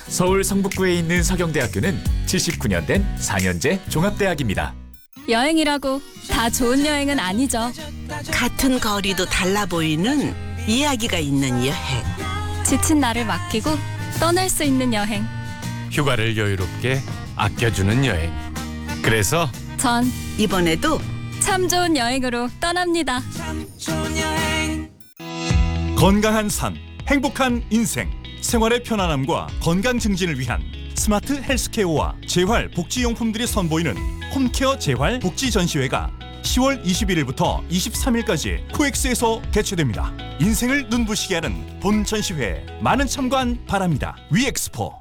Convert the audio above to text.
서울 성북구에 있는 서경대학교는 79년 된 4년제 종합대학입니다. 여행이라고 다 좋은 여행은 아니죠. 같은 거리도 달라 보이는 이야기가 있는 여행. 지친 나를 맡기고 떠날 수 있는 여행. 휴가를 여유롭게 아껴주는 여행. 그래서 전 이번에도 참 좋은 여행으로 떠납니다. 건강한 삶, 행복한 인생, 생활의 편안함과 건강 증진을 위한 스마트 헬스케어와 재활 복지용품들이 선보이는 홈케어 재활 복지 전시회가 10월 21일부터 23일까지 코엑스에서 개최됩니다. 인생을 눈부시게 하는 본 전시회에 많은 참관 바랍니다. 위엑스포